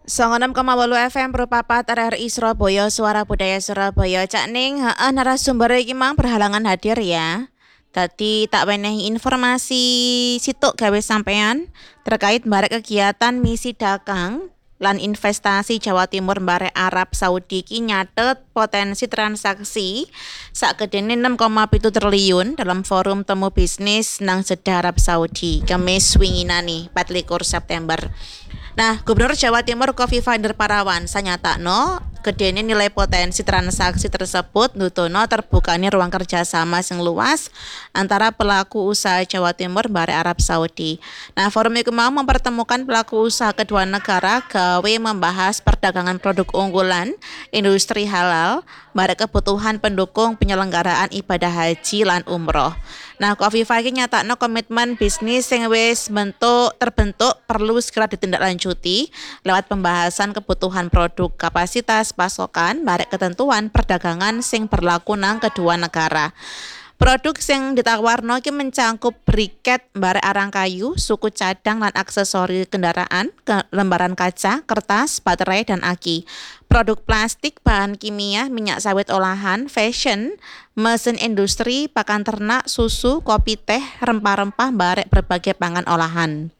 96,8 FM Perupapat RRI Surabaya Suara Budaya Surabaya. Cak Ning, narasumber iki mang berhalangan hadir ya. Tadi tak wenehi informasi situk gawe sampean terkait barek kegiatan misi dagang lan investasi Jawa Timur barek Arab Saudi ki nyatet potensi transaksi sakgedene 6,7 triliun dalam forum temu bisnis nang Jeddah Arab Saudi Kamis winginane 24 September. Nah, Gubernur Jawa Timur Khofifah Indar Parawansa nyatakno gedene nilai potensi transaksi tersebut nutono terbukane ruang kerjasama sing luas antara pelaku usaha Jawa Timur bareng Arab Saudi. Nah, forum iku mau mempertemukan pelaku usaha kedua negara gawe membahas perdagangan produk unggulan, industri halal, bareng kebutuhan pendukung penyelenggaraan ibadah haji lan umroh. Nah, Khofifah iki nyatakno komitmen bisnis sing wis terbentuk perlu segera ditindaklanjuti lewat pembahasan kebutuhan produk, kapasitas pasokan, barek ketentuan perdagangan sing berlaku nang kedua negara. Produk sing ditawarno iki mencangkup briket, barek arang kayu, suku cadang lan aksesori kendaraan, lembaran kaca, kertas, baterai dan aki. Produk plastik, bahan kimia, minyak sawit olahan, fashion, mesin industri, pakan ternak, susu, kopi teh, rempah-rempah, barek berbagai pangan olahan.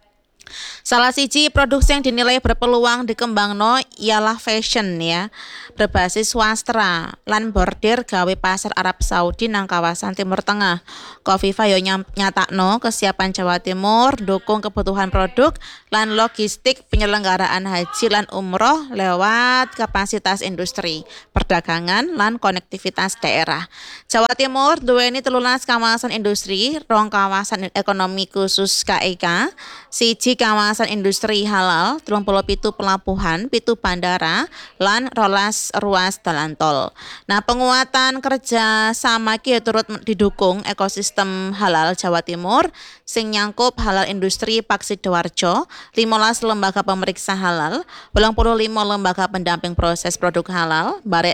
Salah siji produksi yang dinilai berpeluang dikembangno ialah fashion ya, berbasis swastra lan bordir gawe pasar Arab Saudi nang kawasan Timur Tengah. Khofifah yo nyatakno kesiapan Jawa Timur dukung kebutuhan produk lan logistik penyelenggaraan haji lan umroh lewat kapasitas industri, perdagangan lan konektivitas daerah. Jawa Timur duweni 13 kawasan industri, 2 kawasan ekonomi khusus KEK, siji kawasan industri halal, 37 pelabuhan, 7 bandara, lan 12 ruas dalan tol. Nah, penguatan kerja sama ki turut didukung ekosistem halal Jawa Timur sing nyangkup halal industri Paksi Sidoarjo, 15 lembaga pemeriksa halal, 85 lembaga pendamping proses produk halal, barek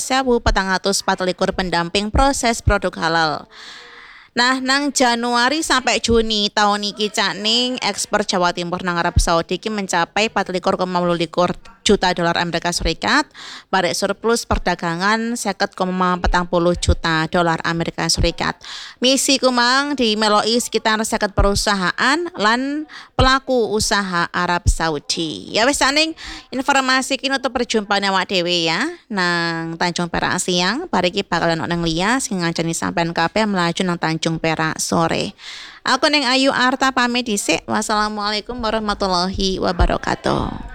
16.424 pendamping proses produk halal. Nah, nang Januari sampai Juni tahun iki Cak Ning ekspor Jawa Timur nang Arab Saudi ki mencapai 24,8 juta dolar Amerika Serikat, barek surplus perdagangan 50,40 juta dolar Amerika Serikat. Misi kumang dimeloi sekitar 50 perusahaan lan pelaku usaha Arab Saudi. Ya wis Cak Ning, informasi ki nutup perjumpaan awak dhewe ya nang Tanjung Perak siang, bariki bakalan nang liya sing ngancani sampean kabeh melaju nang Tanjung Perak sore. Aku Ning Ayu Arta pamit dhisik. Wassalamualaikum warahmatullahi wabarakatuh.